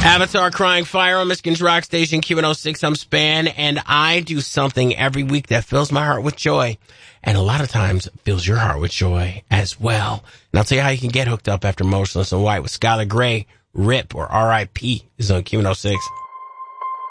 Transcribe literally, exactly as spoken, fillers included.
Avatar Crying Fire on Michigan's Rock Station, Q one oh six. I'm Span, and I do something every week that fills my heart with joy, and a lot of times fills your heart with joy as well. And I'll tell you how you can get hooked up after Motionless in White with Skylar Grey. R I P, or R I P is on Q one oh six.